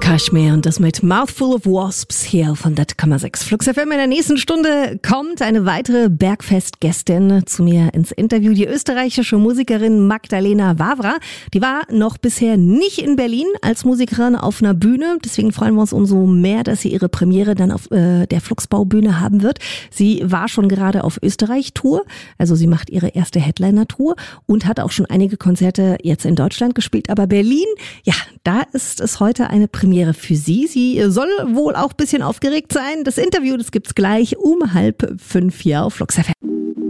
Kashmir und das mit Mouthful of Wasps hier von 100,6 Flux FM. In der nächsten Stunde kommt eine weitere Bergfest-Gästin zu mir ins Interview, die österreichische Musikerin Magdalena Wawra. Die war noch bisher nicht in Berlin als Musikerin auf einer Bühne, deswegen freuen wir uns umso mehr, dass sie ihre Premiere dann auf der Fluxbaubühne haben wird. Sie war schon gerade auf Österreich-Tour, also sie macht ihre erste Headliner-Tour und hat auch schon einige Konzerte jetzt in Deutschland gespielt, aber Berlin, ja, da ist es heute eine Premiere für sie. Sie soll wohl auch ein bisschen aufgeregt sein. Das Interview, das gibt's gleich um 4:30 hier auf Flux FM.